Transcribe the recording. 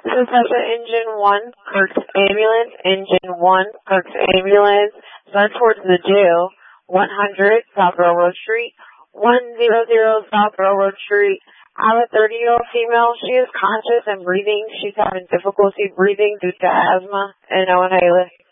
This is Sasha, Engine 1, Kirk's Ambulance. Engine 1, Kirk's Ambulance. Sun towards the jail. 100 South Railroad Street. 100 South Railroad Street. I have a 30-year-old female. She is conscious and breathing. She's having difficulty breathing due to asthma and no inhaler.